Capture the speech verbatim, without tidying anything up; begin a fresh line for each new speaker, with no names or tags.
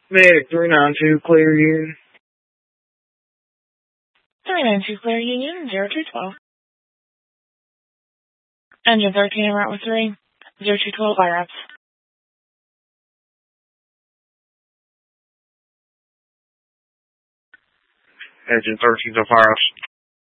Medic three nine two, clear Union.
three nine two, clear Union, zero two twelve. Engine thirteen en route with three, zero two twelve, I R A Ps.
Engine thirteen, so fire ups.